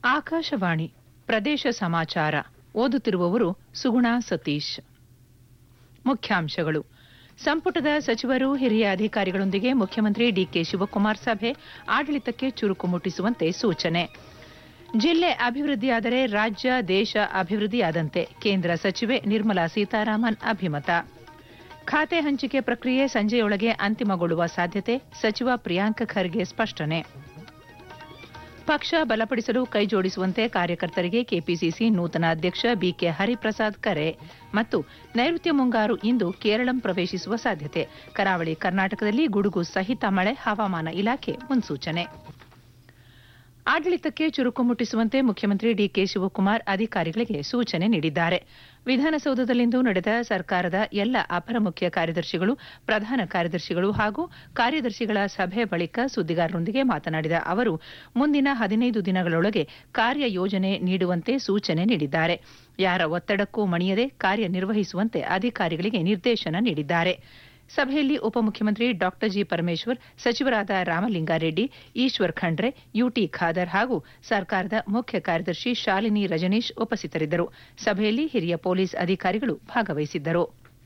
ಆಕಾಶವಾಣಿ ಪ್ರದೇಶ ಸಮಾಚಾರ ಓದುತ್ತಿರುವವರು ಸುಗುಣಾ ಸತೀಶ್. ಮುಖ್ಯಾಂಶಗಳು. ಸಂಪುಟದ ಸಚಿವರು ಹಿರಿಯ ಅಧಿಕಾರಿಗಳೊಂದಿಗೆ ಮುಖ್ಯಮಂತ್ರಿ ಡಿಕೆ ಶಿವಕುಮಾರ್ ಸಭೆ, ಆಡಳಿತಕ್ಕೆ ಚುರುಕು ಮುಟ್ಟಿಸುವಂತೆ ಸೂಚನೆ. ಜಿಲ್ಲೆ ಅಭಿವೃದ್ಧಿಯಾದರೆ ರಾಜ್ಯ ದೇಶ ಅಭಿವೃದ್ಧಿಯಾದಂತೆ ಕೇಂದ್ರ ಸಚಿವೆ ನಿರ್ಮಲಾ ಸೀತಾರಾಮನ್ ಅಭಿಮತ. ಖಾತೆ ಹಂಚಿಕೆ ಪ್ರಕ್ರಿಯೆ ಸಂಜೆಯೊಳಗೆ ಅಂತಿಮಗೊಳ್ಳುವ ಸಾಧ್ಯತೆ, ಸಚಿವ ಪ್ರಿಯಾಂಕ್ ಖರ್ಗೆ ಸ್ಪಷ್ಟನೆ. ಪಕ್ಷ ಬಲಪಡಿಸಲು ಕೈಜೋಡಿಸುವಂತೆ ಕಾರ್ಯಕರ್ತರಿಗೆ ಕೆಪಿಸಿಸಿ ನೂತನ ಅಧ್ಯಕ್ಷ ಬಿಕೆ ಹರಿಪ್ರಸಾದ್ ಕರೆ. ಮತ್ತು ನೈಋತ್ಯ ಮುಂಗಾರು ಇಂದು ಕೇರಳಂ ಪ್ರವೇಶಿಸುವ ಸಾಧ್ಯತೆ, ಕರಾವಳಿ ಕರ್ನಾಟಕದಲ್ಲಿ ಗುಡುಗು ಸಹಿತ ಮಳೆ, ಹವಾಮಾನ ಇಲಾಖೆ ಮುನ್ಸೂಚನೆ. ಆಡಳಿತಕ್ಕೆ ಚುರುಕು ಮುಟ್ಟಿಸುವಂತೆ ಮುಖ್ಯಮಂತ್ರಿ ಡಿಕೆ ಶಿವಕುಮಾರ್ ಅಧಿಕಾರಿಗಳಿಗೆ ಸೂಚನೆ ನೀಡಿದ್ದಾರೆ. ವಿಧಾನಸೌಧದಲ್ಲಿಂದು ನಡೆದ ಸರ್ಕಾರದ ಎಲ್ಲ ಅಪರ ಮುಖ್ಯ ಕಾರ್ಯದರ್ಶಿಗಳು, ಪ್ರಧಾನ ಕಾರ್ಯದರ್ಶಿಗಳು ಹಾಗೂ ಕಾರ್ಯದರ್ಶಿಗಳ ಸಭೆ ಬಳಿಕ ಸುದ್ದಿಗಾರರೊಂದಿಗೆ ಮಾತನಾಡಿದ ಅವರು, ಮುಂದಿನ 15 ದಿನಗಳೊಳಗೆ ಕಾರ್ಯಯೋಜನೆ ನೀಡುವಂತೆ ಸೂಚನೆ ನೀಡಿದ್ದಾರೆ. ಯಾರ ಒತ್ತಡಕ್ಕೂ ಮಣಿಯದೆ ಕಾರ್ಯನಿರ್ವಹಿಸುವಂತೆ ಅಧಿಕಾರಿಗಳಿಗೆ ನಿರ್ದೇಶನ ನೀಡಿದ್ದಾರೆ. ಸಭೆಯಲ್ಲಿ ಉಪಮುಖ್ಯಮಂತ್ರಿ ಡಾ ಜಿ ಪರಮೇಶ್ವರ್, ಸಚಿವರಾದ ರಾಮಲಿಂಗಾರೆಡ್ಡಿ, ಈಶ್ವರ್ ಖಂಡ್ರೆ, ಯುಟಿ ಖಾದರ್ ಹಾಗೂ ಸರ್ಕಾರದ ಮುಖ್ಯ ಕಾರ್ಯದರ್ಶಿ ಶಾಲಿನಿ ರಜನೀಶ್ ಉಪಸ್ಥಿತರಿದ್ದರು. ಸಭೆಯಲ್ಲಿ ಹಿರಿಯ ಪೊಲೀಸ್ ಅಧಿಕಾರಿಗಳು ಭಾಗವಹಿಸಿದ್ದರು.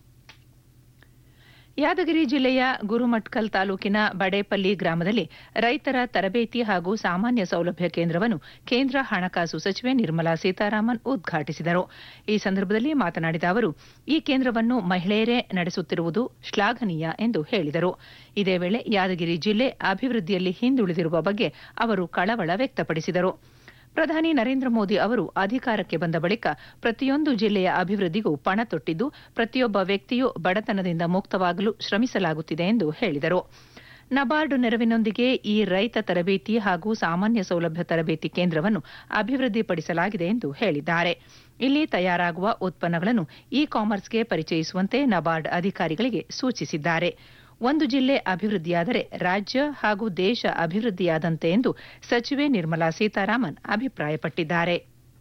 ಯಾದಗಿರಿ ಜಿಲ್ಲೆಯ ಗುರುಮಠ್ಕಲ್ ತಾಲೂಕಿನ ಬಡೇಪಲ್ಲಿ ಗ್ರಾಮದಲ್ಲಿ ರೈತರ ತರಬೇತಿ ಹಾಗೂ ಸಾಮಾನ್ಯ ಸೌಲಭ್ಯ ಕೇಂದ್ರವನ್ನು ಕೇಂದ್ರ ಹಣಕಾಸು ಸಚಿವೆ ನಿರ್ಮಲಾ ಸೀತಾರಾಮನ್ ಉದ್ಘಾಟಿಸಿದರು. ಈ ಸಂದರ್ಭದಲ್ಲಿ ಮಾತನಾಡಿದ ಅವರು, ಈ ಕೇಂದ್ರವನ್ನು ಮಹಿಳೆಯರೇ ನಡೆಸುತ್ತಿರುವುದು ಶ್ಲಾಘನೀಯ ಎಂದು ಹೇಳಿದರು. ಇದೇ ವೇಳೆ ಯಾದಗಿರಿ ಜಿಲ್ಲೆ ಅಭಿವೃದ್ಧಿಯಲ್ಲಿ ಹಿಂದುಳಿದಿರುವ ಬಗ್ಗೆ ಅವರು ಕಳವಳ ವ್ಯಕ್ತಪಡಿಸಿದರು. ಪ್ರಧಾನಿ ನರೇಂದ್ರ ಮೋದಿ ಅವರು ಅಧಿಕಾರಕ್ಕೆ ಬಂದ ಬಳಿಕ ಪ್ರತಿಯೊಂದು ಜಿಲ್ಲೆಯ ಅಭಿವೃದ್ಧಿಗೂ ಪಣ ತೊಟ್ಟಿದ್ದು, ಪ್ರತಿಯೊಬ್ಬ ವ್ಯಕ್ತಿಯೂ ಬಡತನದಿಂದ ಮುಕ್ತವಾಗಲು ಶ್ರಮಿಸಲಾಗುತ್ತಿದೆ ಎಂದು ಹೇಳಿದರು. ನಬಾರ್ಡ್ ನೆರವಿನೊಂದಿಗೆ ಈ ರೈತ ತರಬೇತಿ ಹಾಗೂ ಸಾಮಾನ್ಯ ಸೌಲಭ್ಯ ತರಬೇತಿ ಕೇಂದ್ರವನ್ನು ಅಭಿವೃದ್ಧಿಪಡಿಸಲಾಗಿದೆ ಎಂದು ಹೇಳಿದ್ದಾರೆ. ಇಲ್ಲಿ ತಯಾರಾಗುವ ಉತ್ಪನ್ನಗಳನ್ನು ಇ ಕಾಮರ್ಸ್ಗೆ ಪರಿಚಯಿಸುವಂತೆ ನಬಾರ್ಡ್ ಅಧಿಕಾರಿಗಳಿಗೆ ಸೂಚಿಸಿದ್ದಾರೆ. ಒಂದು ಜಿಲ್ಲೆ ಅಭಿವೃದ್ಧಿಯಾದರೆ ರಾಜ್ಯ ಹಾಗೂ ದೇಶ ಅಭಿವೃದ್ಧಿಯಾದಂತೆ ಎಂದು ಸಚಿವೆ ನಿರ್ಮಲಾ ಸೀತಾರಾಮನ್ ಅಭಿಪ್ರಾಯಪಟ್ಟಿದ್ದಾರೆ.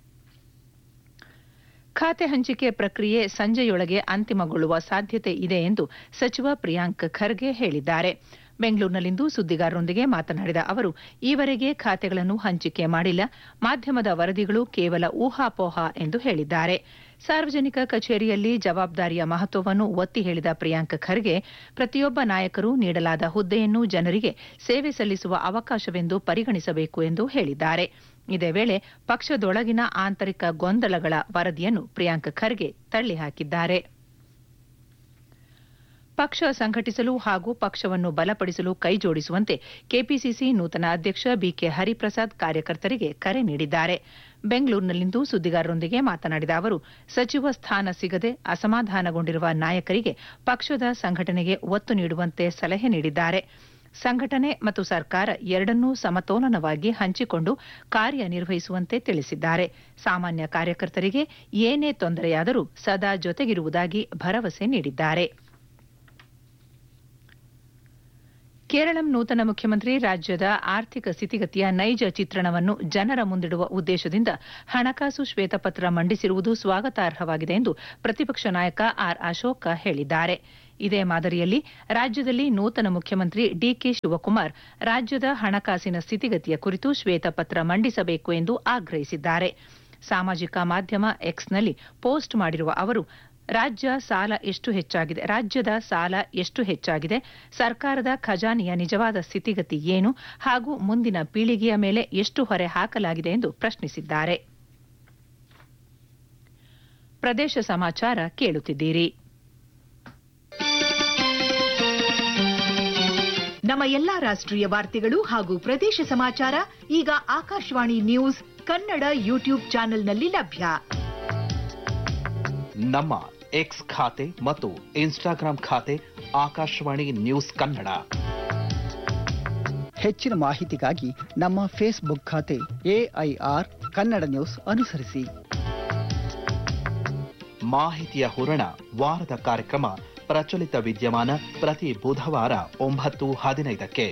ಖಾತೆ ಹಂಚಿಕೆ ಪ್ರಕ್ರಿಯೆ ಸಂಜೆಯೊಳಗೆ ಅಂತಿಮಗೊಳ್ಳುವ ಸಾಧ್ಯತೆ ಇದೆ ಎಂದು ಸಚಿವ ಪ್ರಿಯಾಂಕ್ ಖರ್ಗೆ ಹೇಳಿದ್ದಾರೆ. ಬೆಂಗಳೂರಿನಲ್ಲಿಂದು ಸುದ್ದಿಗಾರರೊಂದಿಗೆ ಮಾತನಾಡಿದ ಅವರು, ಈವರೆಗೆ ಖಾತೆಗಳನ್ನು ಹಂಚಿಕೆ ಮಾಡಿಲ್ಲ, ಮಾಧ್ಯಮದ ವರದಿಗಳು ಕೇವಲ ಊಹಾಪೋಹ ಎಂದು ಹೇಳಿದ್ದಾರೆ. ಸಾರ್ವಜನಿಕ ಕಚೇರಿಯಲ್ಲಿ ಜವಾಬ್ದಾರಿಯ ಮಹತ್ವವನ್ನು ಒತ್ತಿ ಹೇಳಿದ ಪ್ರಿಯಾಂಕ್ ಖರ್ಗೆ, ಪ್ರತಿಯೊಬ್ಬ ನಾಯಕರು ನೀಡಲಾದ ಹುದ್ದೆಯನ್ನು ಜನರಿಗೆ ಸೇವೆ ಸಲ್ಲಿಸುವ ಅವಕಾಶವೆಂದು ಪರಿಗಣಿಸಬೇಕು ಎಂದು ಹೇಳಿದ್ದಾರೆ. ಇದೇ ವೇಳೆ ಪಕ್ಷದೊಳಗಿನ ಆಂತರಿಕ ಗೊಂದಲಗಳ ವರದಿಯನ್ನು ಪ್ರಿಯಾಂಕ್ ಖರ್ಗೆ ತಳ್ಳಿಹಾಕಿದ್ದಾರೆ. ಪಕ್ಷ ಸಂಘಟಿಸಲು ಹಾಗೂ ಪಕ್ಷವನ್ನು ಬಲಪಡಿಸಲು ಕೈಜೋಡಿಸುವಂತೆ ಕೆಪಿಸಿಸಿ ನೂತನ ಅಧ್ಯಕ್ಷ ಬಿಕೆ ಹರಿಪ್ರಸಾದ್ ಕಾರ್ಯಕರ್ತರಿಗೆ ಕರೆ ನೀಡಿದ್ದಾರೆ. ಬೆಂಗಳೂರಿನಲ್ಲಿಂದು ಸುದ್ದಿಗಾರರೊಂದಿಗೆ ಮಾತನಾಡಿದ ಅವರು, ಸಚಿವ ಸ್ಥಾನ ಸಿಗದೆ ಅಸಮಾಧಾನಗೊಂಡಿರುವ ನಾಯಕರಿಗೆ ಪಕ್ಷದ ಸಂಘಟನೆಗೆ ಒತ್ತು ನೀಡುವಂತೆ ಸಲಹೆ ನೀಡಿದ್ದಾರೆ. ಸಂಘಟನೆ ಮತ್ತು ಸರ್ಕಾರ ಎರಡನ್ನೂ ಸಮತೋಲನವಾಗಿ ಹಂಚಿಕೊಂಡು ಕಾರ್ಯನಿರ್ವಹಿಸುವಂತೆ ತಿಳಿಸಿದ್ದಾರೆ. ಸಾಮಾನ್ಯ ಕಾರ್ಯಕರ್ತರಿಗೆ ಏನೇ ತೊಂದರೆಯಾದರೂ ಸದಾ ಜೊತೆಗಿರುವುದಾಗಿ ಭರವಸೆ ನೀಡಿದ್ದಾರೆ. ಕೇರಳಂ ನೂತನ ಮುಖ್ಯಮಂತ್ರಿ ರಾಜ್ಯದ ಆರ್ಥಿಕ ಸ್ಥಿತಿಗತಿಯ ನೈಜ ಚಿತ್ರಣವನ್ನು ಜನರ ಮುಂದಿಡುವ ಉದ್ದೇಶದಿಂದ ಹಣಕಾಸು ಶ್ವೇತಪತ್ರ ಮಂಡಿಸಿರುವುದು ಸ್ವಾಗತಾರ್ಹವಾಗಿದೆ ಎಂದು ಪ್ರತಿಪಕ್ಷ ನಾಯಕ ಆರ್ ಅಶೋಕ ಹೇಳಿದ್ದಾರೆ. ಇದೇ ಮಾದರಿಯಲ್ಲಿ ರಾಜ್ಯದಲ್ಲಿ ನೂತನ ಮುಖ್ಯಮಂತ್ರಿ ಡಿಕೆ ಶಿವಕುಮಾರ್ ರಾಜ್ಯದ ಹಣಕಾಸಿನ ಸ್ಥಿತಿಗತಿಯ ಕುರಿತು ಶ್ವೇತಪತ್ರ ಮಂಡಿಸಬೇಕು ಎಂದು ಆಗ್ರಹಿಸಿದ್ದಾರೆ. ಸಾಮಾಜಿಕ ಮಾಧ್ಯಮ ಎಕ್ಸ್ನಲ್ಲಿ ಪೋಸ್ಟ್ ಮಾಡಿರುವ ಅವರು, ರಾಜ್ಯದ ಸಾಲ ಎಷ್ಟು ಹೆಚ್ಚಾಗಿದೆ, ಸರ್ಕಾರದ ಖಜಾನೆಯ ನಿಜವಾದ ಸ್ಥಿತಿಗತಿ ಏನು ಹಾಗೂ ಮುಂದಿನ ಪೀಳಿಗೆಯ ಮೇಲೆ ಎಷ್ಟು ಹೊರೆ ಹಾಕಲಾಗಿದೆ ಎಂದು ಪ್ರಶ್ನಿಸಿದ್ದಾರೆ. ಪ್ರದೇಶ ಸಮಾಚಾರ ಕೇಳುತ್ತಿದ್ದೀರಿ. ನಮ್ಮ ಎಲ್ಲಾ ರಾಷ್ಟ್ರೀಯ ವಾರ್ತೆಗಳು ಹಾಗೂ ಪ್ರದೇಶ ಸಮಾಚಾರ ಈಗ ಆಕಾಶವಾಣಿ ನ್ಯೂಸ್ ಕನ್ನಡ ಯೂಟ್ಯೂಬ್ ಚಾನೆಲ್ನಲ್ಲಿ ಲಭ್ಯ. ನಮ್ಮ ಎಕ್ಸ್ ಖಾತೆ ಮತ್ತು ಇನ್ಸ್ಟಾಗ್ರಾಂ ಖಾತೆ ಆಕಾಶವಾಣಿ ನ್ಯೂಸ್ ಕನ್ನಡ. ಹೆಚ್ಚಿನ ಮಾಹಿತಿಗಾಗಿ ನಮ್ಮ ಫೇಸ್ಬುಕ್ ಖಾತೆ AIR ಕನ್ನಡ ನ್ಯೂಸ್ ಅನುಸರಿಸಿ. ಮಾಹಿತಿಯ ಹೂರಣ ವಾರದ ಕಾರ್ಯಕ್ರಮ ಪ್ರಚಲಿತ ವಿದ್ಯಮಾನ ಪ್ರತಿ ಬುಧವಾರ 9:15ಕ್ಕೆ.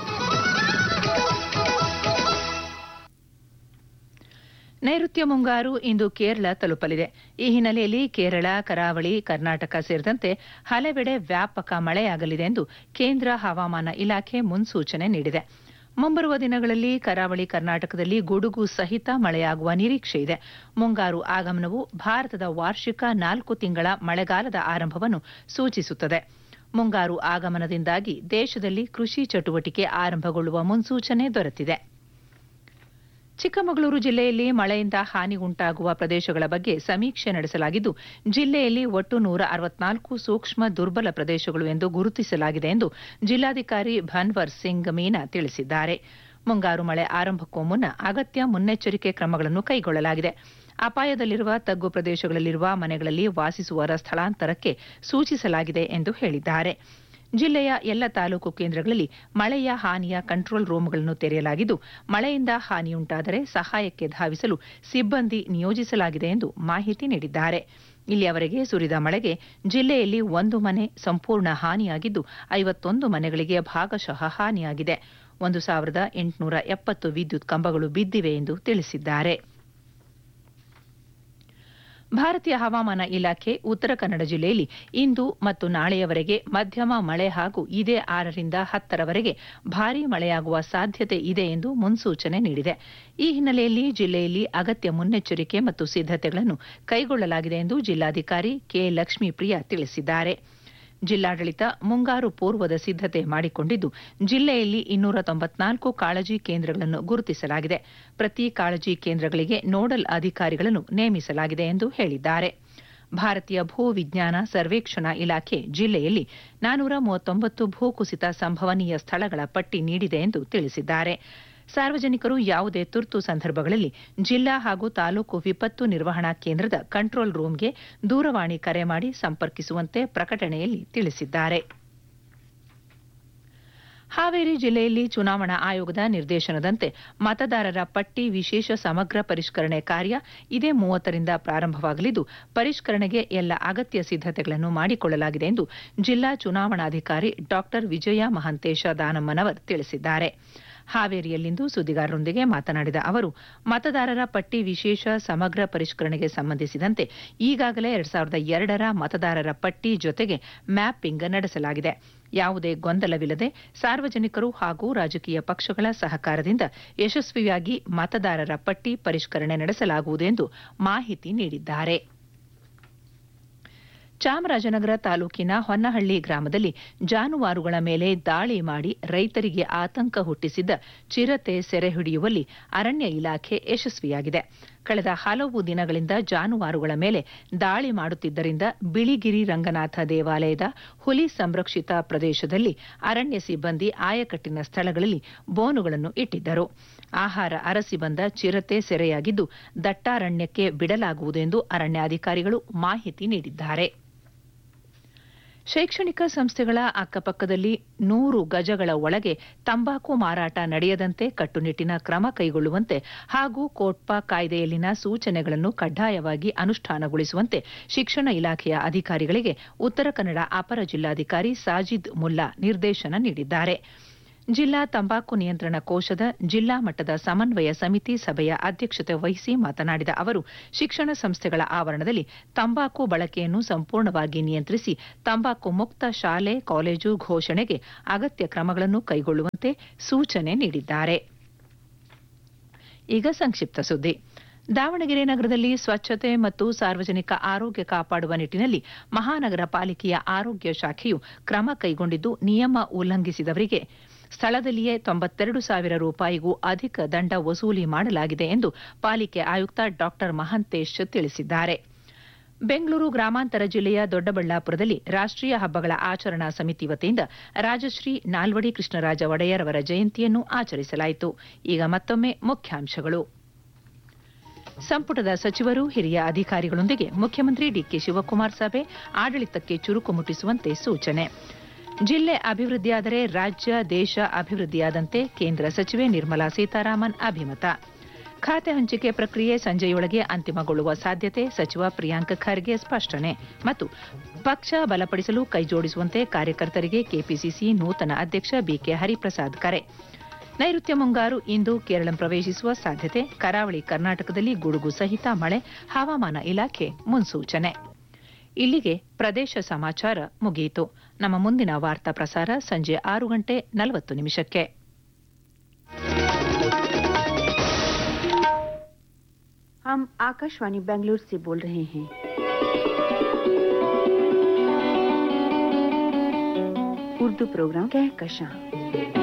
ನೈಋತ್ಯ ಮುಂಗಾರು ಇಂದು ಕೇರಳ ತಲುಪಲಿದೆ. ಈ ಹಿನ್ನೆಲೆಯಲ್ಲಿ ಕೇರಳ, ಕರಾವಳಿ, ಕರ್ನಾಟಕ ಸೇರಿದಂತೆ ಹಲವೆಡೆ ವ್ಯಾಪಕ ಮಳೆಯಾಗಲಿದೆ ಎಂದು ಕೇಂದ್ರ ಹವಾಮಾನ ಇಲಾಖೆ ಮುನ್ಸೂಚನೆ ನೀಡಿದೆ. ಮುಂಬರುವ ದಿನಗಳಲ್ಲಿ ಕರಾವಳಿ ಕರ್ನಾಟಕದಲ್ಲಿ ಗುಡುಗು ಸಹಿತ ಮಳೆಯಾಗುವ ನಿರೀಕ್ಷೆ ಇದೆ. ಮುಂಗಾರು ಆಗಮನವು ಭಾರತದ ವಾರ್ಷಿಕ 4 ತಿಂಗಳ ಮಳೆಗಾಲದ ಆರಂಭವನ್ನು ಸೂಚಿಸುತ್ತದೆ. ಮುಂಗಾರು ಆಗಮನದಿಂದಾಗಿ ದೇಶದಲ್ಲಿ ಕೃಷಿ ಚಟುವಟಿಕೆ ಆರಂಭಗೊಳ್ಳುವ ಮುನ್ಸೂಚನೆ ದೊರೆತಿದೆ. ಚಿಕ್ಕಮಗಳೂರು ಜಿಲ್ಲೆಯಲ್ಲಿ ಮಳೆಯಿಂದ ಹಾನಿ ಉಂಟಾಗುವ ಪ್ರದೇಶಗಳ ಬಗ್ಗೆ ಸಮೀಕ್ಷೆ ನಡೆಸಲಾಗಿದ್ದು, ಜಿಲ್ಲೆಯಲ್ಲಿ ಒಟ್ಟು 164 ಸೂಕ್ಷ್ಮ ದುರ್ಬಲ ಪ್ರದೇಶಗಳು ಎಂದು ಗುರುತಿಸಲಾಗಿದೆ ಎಂದು ಜಿಲ್ಲಾಧಿಕಾರಿ ಭನ್ವರ್ ಸಿಂಗ್ ಮೀನಾ ತಿಳಿಸಿದ್ದಾರೆ. ಮುಂಗಾರು ಮಳೆ ಆರಂಭಕ್ಕೂ ಮುನ್ನ ಅಗತ್ಯ ಮುನ್ನೆಚ್ಚರಿಕೆ ಕ್ರಮಗಳನ್ನು ಕೈಗೊಳ್ಳಲಾಗಿದೆ. ಅಪಾಯದಲ್ಲಿರುವ ತಗ್ಗು ಪ್ರದೇಶಗಳಲ್ಲಿರುವ ಮನೆಗಳಲ್ಲಿ ವಾಸಿಸುವವರ ಸ್ಥಳಾಂತರಕ್ಕೆ ಸೂಚಿಸಲಾಗಿದೆ ಎಂದು ಹೇಳಿದ್ದಾರೆ. ಜಿಲ್ಲೆಯ ಎಲ್ಲ ತಾಲೂಕು ಕೇಂದ್ರಗಳಲ್ಲಿ ಮಳೆಯ ಹಾನಿಯ ಕಂಟ್ರೋಲ್ ರೂಂಗಳನ್ನು ತೆರೆಯಲಾಗಿದ್ದು, ಮಳೆಯಿಂದ ಹಾನಿಯುಂಟಾದರೆ ಸಹಾಯಕ್ಕೆ ಧಾವಿಸಲು ಸಿಬ್ಬಂದಿ ನಿಯೋಜಿಸಲಾಗಿದೆ ಎಂದು ಮಾಹಿತಿ ನೀಡಿದ್ದಾರೆ. ಇಲ್ಲಿಯವರೆಗೆ ಸುರಿದ ಮಳೆಗೆ ಜಿಲ್ಲೆಯಲ್ಲಿ 1 ಮನೆ ಸಂಪೂರ್ಣ ಹಾನಿಯಾಗಿದ್ದು, 51 ಮನೆಗಳಿಗೆ ಭಾಗಶಃ ಹಾನಿಯಾಗಿದೆ. 1870 ವಿದ್ಯುತ್ ಕಂಬಗಳು ಬಿದ್ದಿವೆ ಎಂದು ತಿಳಿಸಿದ್ದಾರೆ. ಭಾರತೀಯ ಹವಾಮಾನ ಇಲಾಖೆ ಉತ್ತರ ಕನ್ನಡ ಜಿಲ್ಲೆಯಲ್ಲಿ ಇಂದು ಮತ್ತು ನಾಳೆಯವರೆಗೆ ಮಧ್ಯಮ ಮಳೆ ಹಾಗೂ ಇದೇ 6ರಿಂದ 10ರವರೆಗೆ ಭಾರೀ ಮಳೆಯಾಗುವ ಸಾಧ್ಯತೆ ಇದೆ ಎಂದು ಮುನ್ಸೂಚನೆ ನೀಡಿದೆ. ಈ ಹಿನ್ನೆಲೆಯಲ್ಲಿ ಜಿಲ್ಲೆಯಲ್ಲಿ ಅಗತ್ಯ ಮುನ್ನೆಚ್ಚರಿಕೆ ಮತ್ತು ಸಿದ್ದತೆಗಳನ್ನು ಕೈಗೊಳ್ಳಲಾಗಿದೆ ಎಂದು ಜಿಲ್ಲಾಧಿಕಾರಿ ಕೆ. ಲಕ್ಷ್ಮೀಪ್ರಿಯಾ ತಿಳಿಸಿದ್ದಾರೆ. ಜಿಲ್ಲಾಡಳಿತ ಮುಂಗಾರು ಪೂರ್ವದ ಸಿದ್ದತೆ ಮಾಡಿಕೊಂಡಿದ್ದು, ಜಿಲ್ಲೆಯಲ್ಲಿ 294 ಕಾಳಜಿ ಕೇಂದ್ರಗಳನ್ನು ಗುರುತಿಸಲಾಗಿದೆ. ಪ್ರತಿ ಕಾಳಜಿ ಕೇಂದ್ರಗಳಿಗೆ ನೋಡಲ್ ಅಧಿಕಾರಿಗಳನ್ನು ನೇಮಿಸಲಾಗಿದೆ ಎಂದು ಹೇಳಿದ್ದಾರೆ. ಭಾರತೀಯ ಭೂ ವಿಜ್ಞಾನ ಸರ್ವೇಕ್ಷಣಾ ಇಲಾಖೆ ಜಿಲ್ಲೆಯಲ್ಲಿ 439 ಭೂಕುಸಿತ ಸಂಭವನೀಯ ಸ್ಥಳಗಳ ಪಟ್ಟಿ ನೀಡಿದೆ ಎಂದು ತಿಳಿಸಿದ್ದಾರೆ. ಸಾರ್ವಜನಿಕರು ಯಾವುದೇ ತುರ್ತು ಸಂದರ್ಭಗಳಲ್ಲಿ ಜಿಲ್ಲಾ ಹಾಗೂ ತಾಲೂಕು ವಿಪತ್ತು ನಿರ್ವಹಣಾ ಕೇಂದ್ರದ ಕಂಟ್ರೋಲ್ ರೂಂಗೆ ದೂರವಾಣಿ ಕರೆ ಮಾಡಿ ಸಂಪರ್ಕಿಸುವಂತೆ ಪ್ರಕಟಣೆಯಲ್ಲಿ ತಿಳಿಸಿದ್ದಾರೆ. ಹಾವೇರಿ ಜಿಲ್ಲೆಯಲ್ಲಿ ಚುನಾವಣಾ ಆಯೋಗದ ನಿರ್ದೇಶನದಂತೆ ಮತದಾರರ ಪಟ್ಟಿ ವಿಶೇಷ ಸಮಗ್ರ ಪರಿಷ್ಕರಣೆ ಕಾರ್ಯ ಇದೇ 30ರಿಂದ ಪ್ರಾರಂಭವಾಗಲಿದ್ದು, ಪರಿಷ್ಕರಣೆಗೆ ಎಲ್ಲ ಅಗತ್ಯ ಸಿದ್ದತೆಗಳನ್ನು ಮಾಡಿಕೊಳ್ಳಲಾಗಿದೆ ಎಂದು ಜಿಲ್ಲಾ ಚುನಾವಣಾಧಿಕಾರಿ ಡಾ ವಿಜಯ ಮಹಾಂತೇಶ ದಾನಮ್ಮನವರ್ ತಿಳಿಸಿದ್ದಾರೆ. ಹಾವೇರಿಯಲ್ಲಿಂದು ಸುದ್ದಿಗಾರರೊಂದಿಗೆ ಮಾತನಾಡಿದ ಅವರು, ಮತದಾರರ ಪಟ್ಟಿ ವಿಶೇಷ ಸಮಗ್ರ ಪರಿಷ್ಕರಣೆಗೆ ಸಂಬಂಧಿಸಿದಂತೆ ಈಗಾಗಲೇ 2002ರ ಮತದಾರರ ಪಟ್ಟಿ ಜೊತೆಗೆ ಮ್ಯಾಪಿಂಗ್ ನಡೆಸಲಾಗಿದೆ. ಯಾವುದೇ ಗೊಂದಲವಿಲ್ಲದೆ ಸಾರ್ವಜನಿಕರು ಹಾಗೂ ರಾಜಕೀಯ ಪಕ್ಷಗಳ ಸಹಕಾರದಿಂದ ಯಶಸ್ವಿಯಾಗಿ ಮತದಾರರ ಪಟ್ಟಿ ಪರಿಷ್ಕರಣೆ ನಡೆಸಲಾಗುವುದು ಎಂದು ಮಾಹಿತಿ ನೀಡಿದ್ದಾರೆ. ಚಾಮರಾಜನಗರ ತಾಲೂಕಿನ ಹೊನ್ನಹಳ್ಳಿ ಗ್ರಾಮದಲ್ಲಿ ಜಾನುವಾರುಗಳ ಮೇಲೆ ದಾಳಿ ಮಾಡಿ ರೈತರಿಗೆ ಆತಂಕ ಹುಟ್ಟಿಸಿದ್ದ ಚಿರತೆ ಸೆರೆ ಹಿಡಿಯುವಲ್ಲಿ ಅರಣ್ಯ ಇಲಾಖೆ ಯಶಸ್ವಿಯಾಗಿದೆ. ಕಳೆದ ಹಲವು ದಿನಗಳಿಂದ ಜಾನುವಾರುಗಳ ಮೇಲೆ ದಾಳಿ ಮಾಡುತ್ತಿದ್ದರಿಂದ ಬಿಳಿಗಿರಿ ರಂಗನಾಥ ದೇವಾಲಯದ ಹುಲಿ ಸಂರಕ್ಷಿತ ಪ್ರದೇಶದಲ್ಲಿ ಅರಣ್ಯ ಸಿಬ್ಬಂದಿ ಆಯಕಟ್ಟಿನ ಸ್ಥಳಗಳಲ್ಲಿ ಬೋನುಗಳನ್ನು ಇಟ್ಟಿದ್ದರು. ಆಹಾರ ಅರಸಿ ಬಂದ ಚಿರತೆ ಸೆರೆಯಾಗಿದ್ದು, ದಟ್ಟಾರಣ್ಯಕ್ಕೆ ಬಿಡಲಾಗುವುದು ಎಂದು ಅರಣ್ಯಾಧಿಕಾರಿಗಳು ಮಾಹಿತಿ ನೀಡಿದ್ದಾರೆ. ಶೈಕ್ಷಣಿಕ ಸಂಸ್ಥೆಗಳ ಅಕ್ಕಪಕ್ಕದಲ್ಲಿ 100 ಗಜಗಳ ಒಳಗೆ ತಂಬಾಕು ಮಾರಾಟ ನಡೆಯದಂತೆ ಕಟ್ಟುನಿಟ್ಟಿನ ಕ್ರಮ ಕೈಗೊಳ್ಳುವಂತೆ ಹಾಗೂ ಕೋಟ್ಪಾ ಕಾಯ್ದೆಯಲ್ಲಿನ ಸೂಚನೆಗಳನ್ನು ಕಡ್ಡಾಯವಾಗಿ ಅನುಷ್ಠಾನಗೊಳಿಸುವಂತೆ ಶಿಕ್ಷಣ ಇಲಾಖೆಯ ಅಧಿಕಾರಿಗಳಿಗೆ ಉತ್ತರ ಕನ್ನಡ ಅಪರ ಜಿಲ್ಲಾಧಿಕಾರಿ ಸಾಜಿದ್ ಮುಲ್ಲಾ ನಿರ್ದೇಶನ ನೀಡಿದ್ದಾರೆ. ಜಿಲ್ಲಾ ತಂಬಾಕು ನಿಯಂತ್ರಣ ಕೋಶದ ಜಿಲ್ಲಾ ಮಟ್ಟದ ಸಮನ್ವಯ ಸಮಿತಿ ಸಭೆಯ ಅಧ್ಯಕ್ಷತೆ ವಹಿಸಿ ಮಾತನಾಡಿದ ಅವರು, ಶಿಕ್ಷಣ ಸಂಸ್ಥೆಗಳ ಆವರಣದಲ್ಲಿ ತಂಬಾಕು ಬಳಕೆಯನ್ನು ಸಂಪೂರ್ಣವಾಗಿ ನಿಯಂತ್ರಿಸಿ ತಂಬಾಕು ಮುಕ್ತ ಶಾಲೆ ಕಾಲೇಜು ಘೋಷಣೆಗೆ ಅಗತ್ಯ ಕ್ರಮಗಳನ್ನು ಕೈಗೊಳ್ಳುವಂತೆ ಸೂಚನೆ ನೀಡಿದ್ದಾರೆ. ಈಗ ಸಂಕ್ಷಿಪ್ತ ಸುದ್ದಿ. ದಾವಣಗೆರೆ ನಗರದಲ್ಲಿ ಸ್ವಚ್ಛತೆ ಮತ್ತು ಸಾರ್ವಜನಿಕ ಆರೋಗ್ಯ ಕಾಪಾಡುವ ನಿಟ್ಟಿನಲ್ಲಿ ಮಹಾನಗರ ಪಾಲಿಕೆಯ ಆರೋಗ್ಯ ಶಾಖೆಯು ಕ್ರಮ ಕೈಗೊಂಡಿದ್ದು, ನಿಯಮ ಉಲ್ಲಂಘಿಸಿದವರಿಗೆ ಸ್ಥಳದಲ್ಲಿಯೇ 92,000 ರೂಪಾಯಿಗೂ ಅಧಿಕ ದಂಡ ವಸೂಲಿ ಮಾಡಲಾಗಿದೆ ಎಂದು ಪಾಲಿಕೆ ಆಯುಕ್ತ ಡಾ ಮಹಾಂತೇಶ್ ತಿಳಿಸಿದ್ದಾರೆ. ಬೆಂಗಳೂರು ಗ್ರಾಮಾಂತರ ಜಿಲ್ಲೆಯ ದೊಡ್ಡಬಳ್ಳಾಪುರದಲ್ಲಿ ರಾಷ್ಟ್ರೀಯ ಹಬ್ಬಗಳ ಆಚರಣಾ ಸಮಿತಿ ವತಿಯಿಂದ ರಾಜಶ್ರೀ ನಾಲ್ವಡಿ ಕೃಷ್ಣರಾಜ ಒಡೆಯರ್ ಅವರ ಜಯಂತಿಯನ್ನು ಆಚರಿಸಲಾಯಿತು. ಈಗ ಮತ್ತೊಮ್ಮೆ ಮುಖ್ಯಾಂಶಗಳು. ಸಂಪುಟದ ಸಚಿವರು ಹಿರಿಯ ಅಧಿಕಾರಿಗಳೊಂದಿಗೆ ಮುಖ್ಯಮಂತ್ರಿ ಡಿಕೆ ಶಿವಕುಮಾರ್ ಸಭೆ, ಆಡಳಿತಕ್ಕೆ ಚುರುಕು ಮುಟ್ಟಿಸುವಂತೆ ಸೂಚನೆ. ಜಿಲ್ಲೆ ಅಭಿವೃದ್ಧಿಯಾದರೆ ರಾಜ್ಯ ದೇಶ ಅಭಿವೃದ್ಧಿಯಾದಂತೆ ಕೇಂದ್ರ ಸಚಿವೆ ನಿರ್ಮಲಾ ಸೀತಾರಾಮನ್ ಅಭಿಮತ. ಖಾತೆ ಹಂಚಿಕೆ ಪ್ರಕ್ರಿಯೆ ಸಂಜೆಯೊಳಗೆ ಅಂತಿಮಗೊಳ್ಳುವ ಸಾಧ್ಯತೆ, ಸಚಿವ ಪ್ರಿಯಾಂಕ್ ಖರ್ಗೆ ಸ್ಪಷ್ಟನೆ. ಮತ್ತು ಪಕ್ಷ ಬಲಪಡಿಸಲು ಕೈಜೋಡಿಸುವಂತೆ ಕಾರ್ಯಕರ್ತರಿಗೆ ಕೆಪಿಸಿಸಿ ನೂತನ ಅಧ್ಯಕ್ಷ ಬಿಕೆ ಹರಿಪ್ರಸಾದ್ ಕರೆ. ನೈಋತ್ಯ ಮುಂಗಾರು ಇಂದು ಕೇರಳ ಪ್ರವೇಶಿಸುವ ಸಾಧ್ಯತೆ, ಕರಾವಳಿ ಕರ್ನಾಟಕದಲ್ಲಿ ಗುಡುಗು ಸಹಿತ ಮಳೆ, ಹವಾಮಾನ ಇಲಾಖೆ ಮುನ್ಸೂಚನೆ. ಇಲ್ಲಿಗೆ ಪ್ರದೇಶ ಸಮಾಚಾರ ಮುಗಿಯಿತು. ನಮ್ಮ ಮುಂದಿನ ವಾರ್ತಾ ಪ್ರಸಾರ ಸಂಜೆ 6:40. हम आकाशवाणी बेंगलुरु से बोल रहे हैं। उर्दू प्रोग्राम कहकशां।